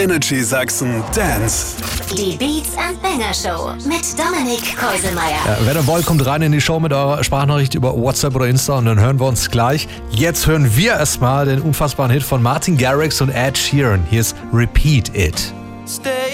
Energy Sachsen Dance. Die Beats and Banger Show mit Dominik Keuselmeier. Ja, wenn ihr wollt, kommt rein in die Show mit eurer Sprachnachricht über WhatsApp oder Insta und dann hören wir uns gleich. Jetzt hören wir erstmal den unfassbaren Hit von Martin Garrix und Ed Sheeran. Hier ist Repeat It.